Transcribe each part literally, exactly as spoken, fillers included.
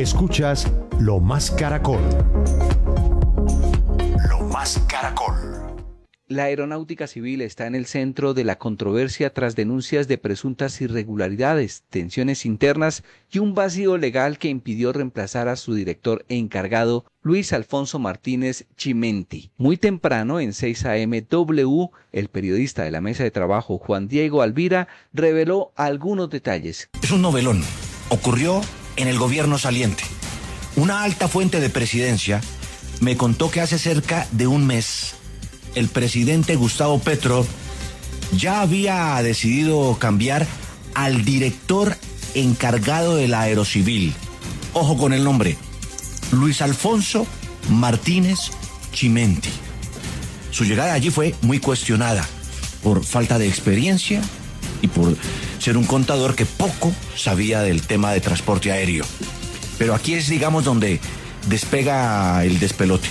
Escuchas Lo Más Caracol. Lo Más Caracol. La aeronáutica civil está en el centro de la controversia tras denuncias de presuntas irregularidades, tensiones internas y un vacío legal que impidió reemplazar a su director encargado, Luis Alfonso Martínez Chimenti. Muy temprano, en seis a eme W, el periodista de la mesa de trabajo Juan Diego Alvira reveló algunos detalles. Es un novelón. Ocurrió en el gobierno saliente. Una alta fuente de presidencia me contó que hace cerca de un mes el presidente Gustavo Petro ya había decidido cambiar al director encargado de la Aerocivil. Ojo con el nombre, Luis Alfonso Martínez Chimenti. Su llegada allí fue muy cuestionada por falta de experiencia y por ser un contador que poco sabía del tema de transporte aéreo. Pero aquí es, digamos, donde despega el despelote.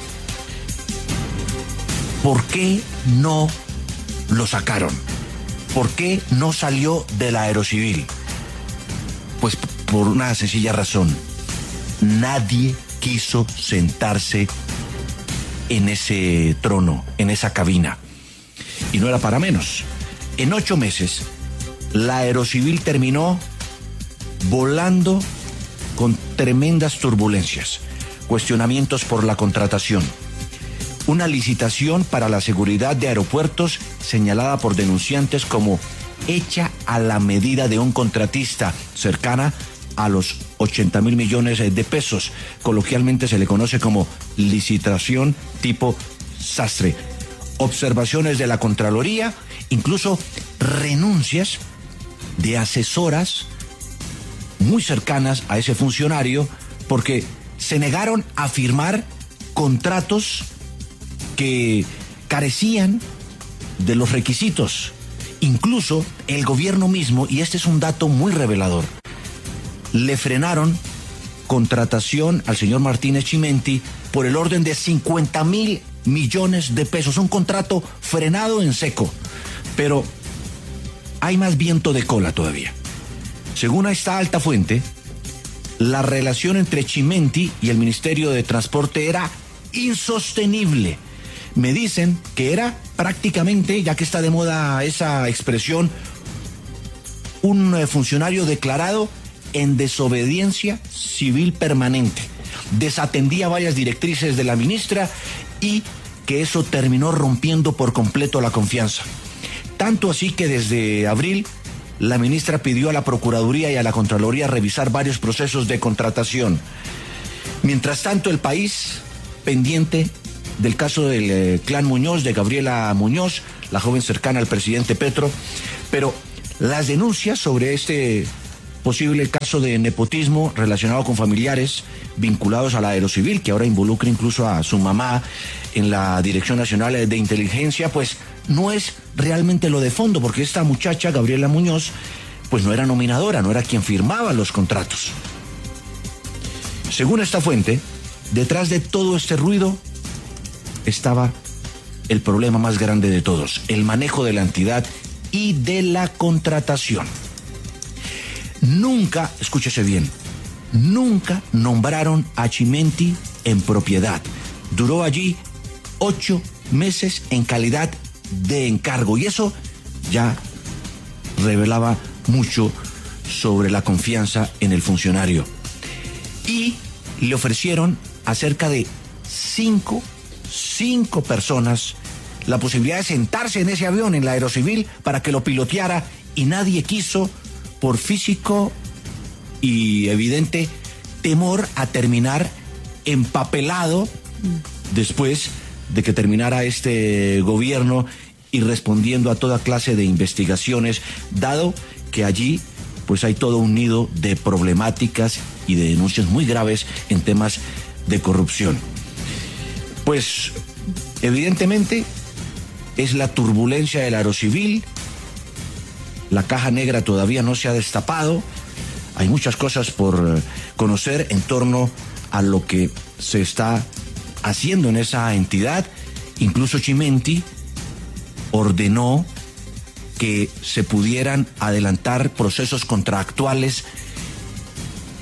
¿Por qué no lo sacaron? ¿Por qué no salió de la Aerocivil? Pues por una sencilla razón. Nadie quiso sentarse en ese trono, en esa cabina. Y no era para menos. En ocho meses, la Aerocivil terminó volando con tremendas turbulencias, cuestionamientos por la contratación, una licitación para la seguridad de aeropuertos señalada por denunciantes como hecha a la medida de un contratista, cercana a los ochenta mil millones de pesos. Coloquialmente se le conoce como licitación tipo sastre. Observaciones de la Contraloría, incluso renuncias de asesoras muy cercanas a ese funcionario porque se negaron a firmar contratos que carecían de los requisitos. Incluso el gobierno mismo, y este es un dato muy revelador, le frenaron contratación al señor Martínez Chimenti por el orden de cincuenta mil millones de pesos. Un contrato frenado en seco. Pero hay más viento de cola todavía. Según esta alta fuente, la relación entre Chimenti y el Ministerio de Transporte era insostenible. Me dicen que era prácticamente, ya que está de moda esa expresión, un funcionario declarado en desobediencia civil permanente. Desatendía varias directrices de la ministra y que eso terminó rompiendo por completo la confianza. Tanto así que desde abril la ministra pidió a la Procuraduría y a la Contraloría revisar varios procesos de contratación. Mientras tanto, el país pendiente del caso del eh, clan Muñoz, de Gabriela Muñoz, la joven cercana al presidente Petro, pero las denuncias sobre este posible caso de nepotismo relacionado con familiares vinculados a la Aerocivil, que ahora involucra incluso a su mamá en la Dirección Nacional de Inteligencia, pues no es realmente lo de fondo, porque esta muchacha, Gabriela Muñoz, pues no era nominadora, no era quien firmaba los contratos. Según esta fuente, detrás de todo este ruido estaba el problema más grande de todos, el manejo de la entidad y de la contratación. Nunca, escúchese bien, nunca nombraron a Chimenti en propiedad. Duró allí ocho meses en calidad de encargo y eso ya revelaba mucho sobre la confianza en el funcionario. Y le ofrecieron a cerca de cinco, cinco personas la posibilidad de sentarse en ese avión, en la Aerocivil, para que lo piloteara, y nadie quiso por físico y evidente temor a terminar empapelado después de que terminara este gobierno y respondiendo a toda clase de investigaciones, dado que allí pues hay todo un nido de problemáticas y de denuncias muy graves en temas de corrupción. Pues evidentemente es la turbulencia del Aerocivil, la caja negra todavía no se ha destapado, hay muchas cosas por conocer en torno a lo que se está haciendo en esa entidad. Incluso Chimenti ordenó que se pudieran adelantar procesos contractuales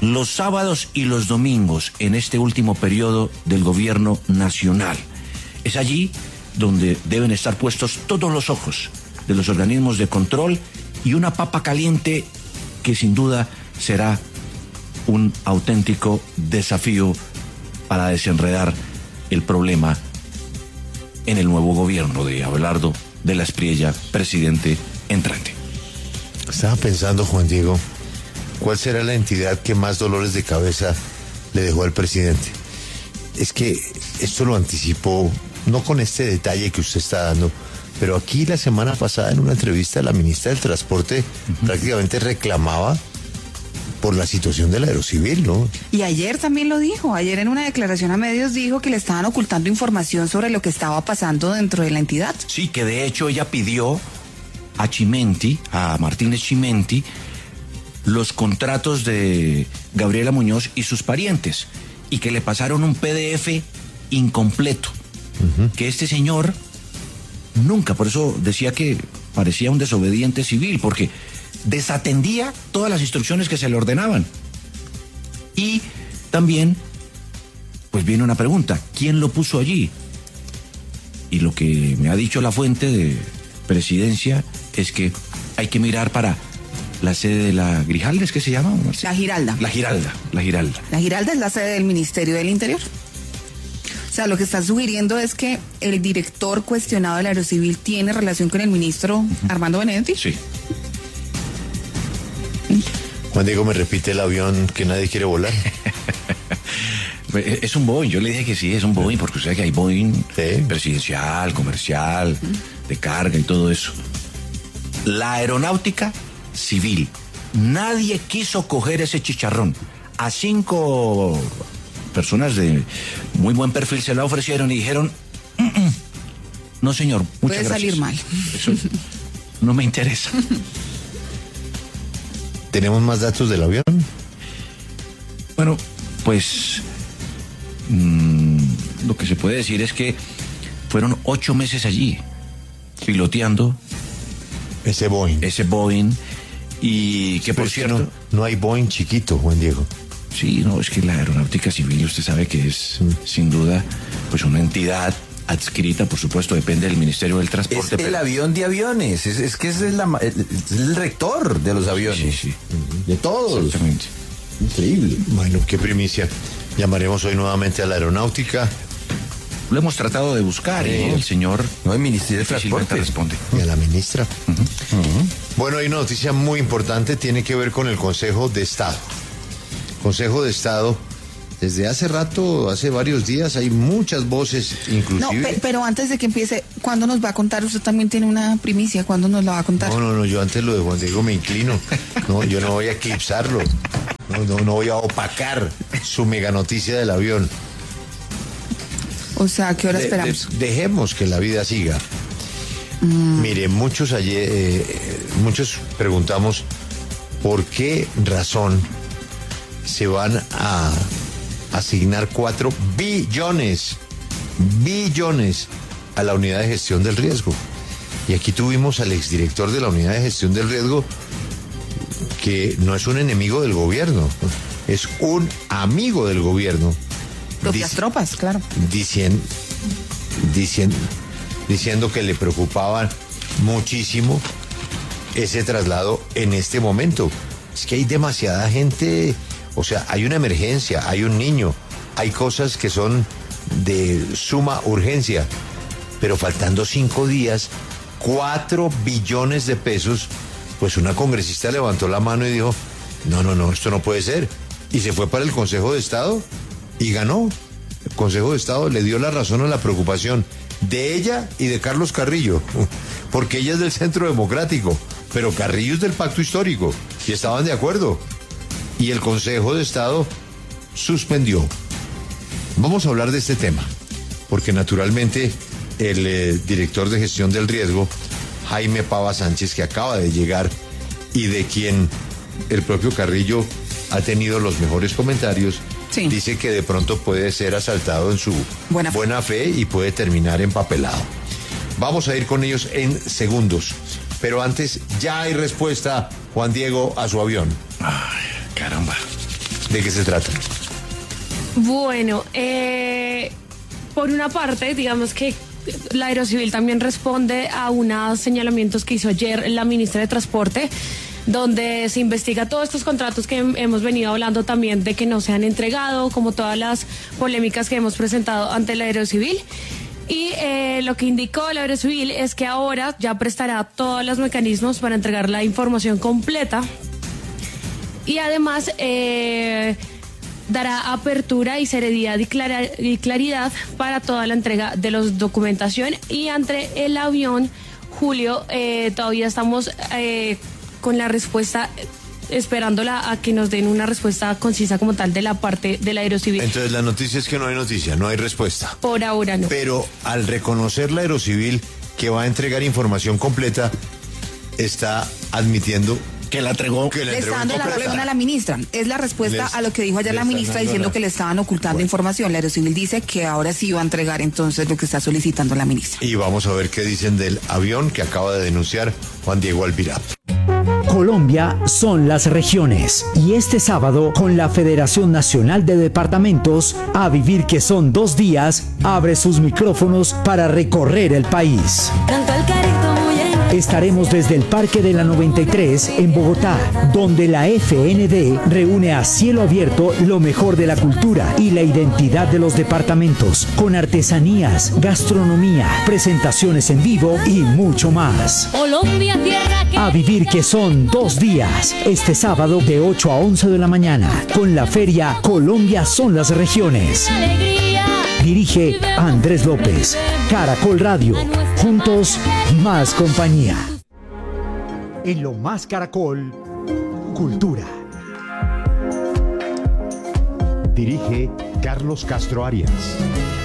los sábados y los domingos en este último periodo del gobierno nacional. Es allí donde deben estar puestos todos los ojos de los organismos de control y una papa caliente que sin duda será un auténtico desafío para desenredar el problema en el nuevo gobierno de Abelardo de la Espriella, presidente entrante. Estaba pensando, Juan Diego, ¿cuál será la entidad que más dolores de cabeza le dejó al presidente? Es que esto lo anticipó, no con este detalle que usted está dando, pero aquí la semana pasada en una entrevista la ministra del Transporte uh-huh. prácticamente reclamaba por la situación del aerocivil, ¿no? Y ayer también lo dijo, ayer en una declaración a medios dijo que le estaban ocultando información sobre lo que estaba pasando dentro de la entidad. Sí, que de hecho ella pidió a Chimenti, a Martínez Chimenti, los contratos de Gabriela Muñoz y sus parientes, y que le pasaron un P D F incompleto, uh-huh. que este señor nunca, por eso decía que parecía un desobediente civil, porque desatendía todas las instrucciones que se le ordenaban. Y también, pues viene una pregunta, ¿quién lo puso allí? Y lo que me ha dicho la fuente de presidencia es que hay que mirar para la sede de la Grijalda, ¿es que se llama? La Giralda. La Giralda, la Giralda. La Giralda es la sede del Ministerio del Interior. O sea, lo que está sugiriendo es que el director cuestionado del Aerocivil tiene relación con el ministro uh-huh. Armando Benedetti. Sí. Juan Diego, ¿me repite el avión que nadie quiere volar? Es un Boeing, yo le dije que sí, es un Boeing, porque usted sabe que hay Boeing sí. presidencial, comercial, uh-huh. de carga y todo eso. La aeronáutica civil. Nadie quiso coger ese chicharrón. A cinco personas de muy buen perfil se la ofrecieron y dijeron, mm-mm. no señor, muchas Puede gracias. salir mal. Eso no me interesa. ¿Tenemos más datos del avión? Bueno, pues mmm, lo que se puede decir es que fueron ocho meses allí piloteando ese Boeing. Ese Boeing y que por cierto no, no hay Boeing chiquito, Juan Diego. Sí, no, es que la aeronáutica civil usted sabe que es mm. sin duda pues una entidad adscrita, por supuesto, depende del Ministerio del Transporte. Es el pero... avión de aviones, es, es que es, la, es el rector de los aviones. Sí, sí. De todos. Exactamente. Increíble. Bueno, qué primicia. Llamaremos hoy nuevamente a la aeronáutica. Lo hemos tratado de buscar, sí. ¿eh? El señor... No, el Ministerio del Transporte responde. Y a la ministra. Uh-huh. Uh-huh. Bueno, hay una noticia muy importante, tiene que ver con el Consejo de Estado. Consejo de Estado... Desde hace rato, hace varios días, hay muchas voces, inclusive... No, pe- pero antes de que empiece, ¿cuándo nos va a contar? Usted también tiene una primicia, ¿cuándo nos la va a contar? No, no, no, yo antes lo de Juan Diego me inclino. No, yo no voy a eclipsarlo. No, no, no voy a opacar su mega noticia del avión. O sea, ¿a qué hora de, esperamos? De, dejemos que la vida siga. Mm. Mire, muchos ayer, eh, muchos preguntamos por qué razón se van a... asignar cuatro billones, billones a la unidad de gestión del riesgo. Y aquí tuvimos al exdirector de la unidad de gestión del riesgo, que no es un enemigo del gobierno, es un amigo del gobierno. Propias Dic- tropas, claro. Diciendo, diciendo, diciendo que le preocupaba muchísimo ese traslado en este momento. Es que hay demasiada gente... O sea, hay una emergencia, hay un niño, hay cosas que son de suma urgencia, pero faltando cinco días, cuatro billones de pesos, pues una congresista levantó la mano y dijo, no, no, no, esto no puede ser. Y se fue para el Consejo de Estado y ganó. El Consejo de Estado le dio la razón a la preocupación de ella y de Carlos Carrillo, porque ella es del Centro Democrático, pero Carrillo es del Pacto Histórico, y estaban de acuerdo. Y el Consejo de Estado suspendió. Vamos a hablar de este tema, porque naturalmente el eh, director de gestión del riesgo, Jaime Pava Sánchez, que acaba de llegar y de quien el propio Carrillo ha tenido los mejores comentarios, sí. dice que de pronto puede ser asaltado en su buena fe. buena fe y puede terminar empapelado. Vamos a ir con ellos en segundos, pero antes ya hay respuesta, Juan Diego, a su avión. Ay. Caramba. ¿De qué se trata? Bueno, eh, por una parte, digamos que la Aerocivil también responde a unos señalamientos que hizo ayer la ministra de Transporte, donde se investiga todos estos contratos que hemos venido hablando también de que no se han entregado, como todas las polémicas que hemos presentado ante la Aerocivil. Y eh, lo que indicó la Aerocivil es que ahora ya prestará todos los mecanismos para entregar la información completa y además eh, dará apertura y seriedad y, clara, y claridad para toda la entrega de la documentación. Y ante el avión, Julio, eh, todavía estamos eh, con la respuesta, esperándola a que nos den una respuesta concisa como tal de la parte de la Aerocivil. Entonces la noticia es que no hay noticia, no hay respuesta. Por ahora no. Pero al reconocer la Aerocivil que va a entregar información completa, está admitiendo Que la entregó. que la Le entregó está dando la incompleta. razón a la ministra. Es la respuesta Les- a lo que dijo ayer le la están ministra dando diciendo la- que le estaban ocultando información. La Aerocivil dice que ahora sí va a entregar entonces lo que está solicitando la ministra. Y vamos a ver qué dicen del avión que acaba de denunciar Juan Diego Alvirá. Colombia son las regiones y este sábado con la Federación Nacional de Departamentos, A Vivir que son dos días, abre sus micrófonos para recorrer el país. Estaremos desde el Parque de la noventa y tres en Bogotá, donde la F N D reúne a cielo abierto lo mejor de la cultura y la identidad de los departamentos, con artesanías, gastronomía, presentaciones en vivo y mucho más. Colombia, tierra que... A Vivir que son dos días, este sábado de ocho a once de la mañana, con la feria Colombia son las regiones. Alegría. Dirige Andrés López. Caracol Radio. Juntos, más compañía. En Lo Más Caracol, Cultura. Dirige Carlos Castro Arias.